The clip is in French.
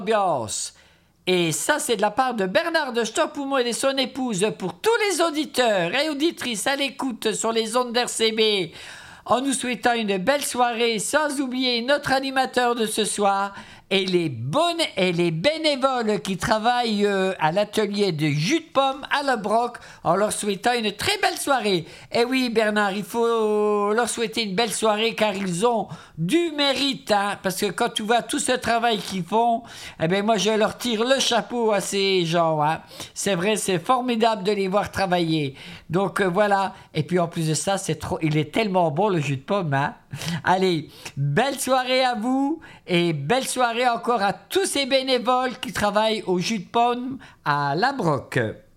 ambiance. Et ça, c'est de la part de Bernard de Stopoumo et de son épouse pour tous les auditeurs et auditrices à l'écoute sur les ondes d'RCB, en nous souhaitant une belle soirée, sans oublier notre animateur de ce soir et les bénévoles qui travaillent à l'atelier de jus de pomme à La Broc, en leur souhaitant une très belle soirée. Et oui, Bernard, il faut leur souhaiter une belle soirée car ils ont du mérite, hein, parce que quand tu vois tout ce travail qu'ils font, eh bien moi je leur tire le chapeau à ces gens, hein. C'est vrai, c'est formidable de les voir travailler. Donc voilà, et puis en plus de ça, il est tellement bon le jus de pomme, hein. Allez, belle soirée à vous et belle soirée encore à tous ces bénévoles qui travaillent au jus de pomme à La Broc.